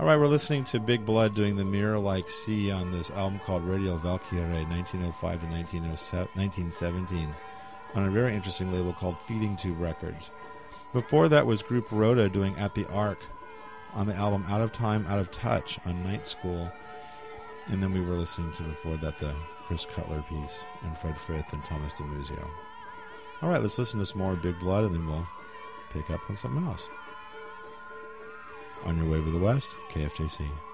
All right, we're listening to Big Blood doing the Mirror Like Sea on this album called Radio Valkyrie, 1905 to 1917, on a very interesting label called Feeding Tube Records. Before that was Group Rhoda doing At the Ark on the album Out of Time, Out of Touch on Night School. And then we were listening to before that the Chris Cutler piece and Fred Frith and Thomas DeMuzio. All right, let's listen to some more Big Blood and then we'll pick up on something else. On Your Way to the West, KFJC.